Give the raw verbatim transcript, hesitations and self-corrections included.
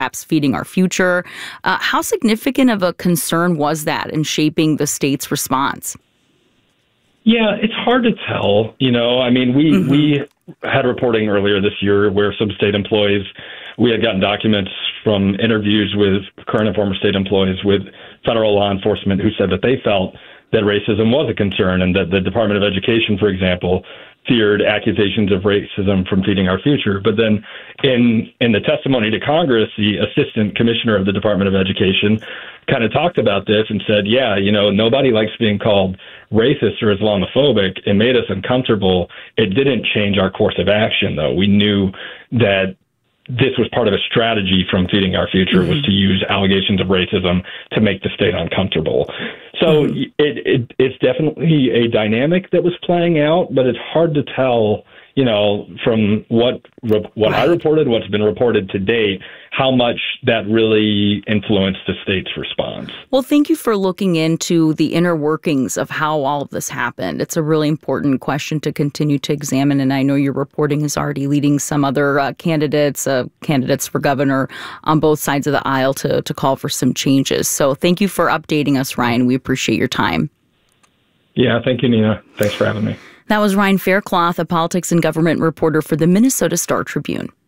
perhaps feeding our future. Uh, how significant of a concern was that in shaping the state's response? Yeah, it's hard to tell. You know, I mean, we mm-hmm. we had reporting earlier this year where some state employees, we had gotten documents from interviews with current and former state employees with federal law enforcement who said that they felt that racism was a concern and that the Department of Education, for example, feared accusations of racism from feeding our future. But then in in the testimony to Congress, the assistant commissioner of the Department of Education kind of talked about this and said, yeah, you know, nobody likes being called racist or Islamophobic. It made us uncomfortable. It didn't change our course of action, though. We knew that this was part of a strategy from Feeding Our Future, mm-hmm. was to use allegations of racism to make the state uncomfortable. So mm-hmm. it, it it's definitely a dynamic that was playing out, but it's hard to tell, you know, from what what right. I reported, what's been reported to date, how much that really influenced the state's response. Well, thank you for looking into the inner workings of how all of this happened. It's a really important question to continue to examine, and I know your reporting is already leading some other uh, candidates, uh, candidates for governor on both sides of the aisle to, to call for some changes. So thank you for updating us, Ryan. We appreciate your time. Yeah, thank you, Nina. Thanks for having me. That was Ryan Faircloth, a politics and government reporter for the Minnesota Star Tribune.